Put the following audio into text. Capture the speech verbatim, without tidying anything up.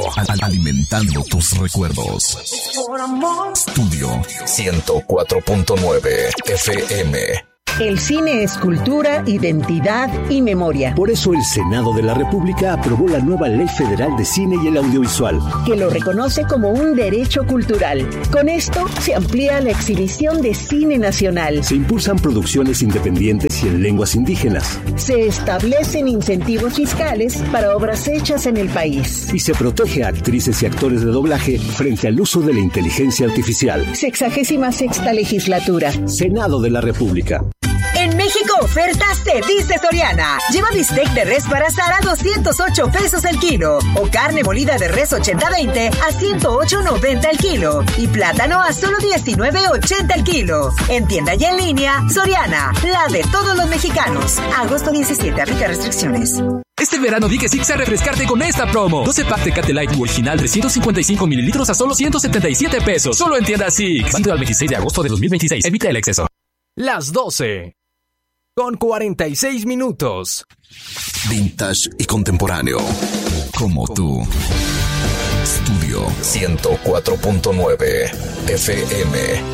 alimentando tus recuerdos. Estudio ciento cuatro punto nueve F M. El cine es cultura, identidad y memoria. Por eso el Senado de la República aprobó la nueva Ley Federal de Cine y el Audiovisual, que lo reconoce como un derecho cultural. Con esto se amplía la exhibición de cine nacional. Se impulsan producciones independientes y en lenguas indígenas. Se establecen incentivos fiscales para obras hechas en el país. Y se protege a actrices y actores de doblaje frente al uso de la inteligencia artificial. Sexagésima sexta legislatura. Senado de la República. En México ofertas te dice Soriana. Lleva bistec de res para asar a doscientos ocho pesos el kilo. O carne molida de res ochenta veinte a ciento ocho noventa el kilo. Y plátano a solo diecinueve ochenta el kilo. En tienda y en línea, Soriana, la de todos los mexicanos. Agosto diecisiete, aplica restricciones. Este verano di que Six a refrescarte con esta promo. doce pack Tecate Light original trescientos cincuenta y cinco mililitros a solo ciento setenta y siete pesos. Solo en tienda Six. Válido al veintiséis de agosto de dos mil veintiséis. Evita el exceso. Las doce. Con cuarenta y seis minutos. Vintage y contemporáneo. Como tú. Estudio ciento cuatro punto nueve F M.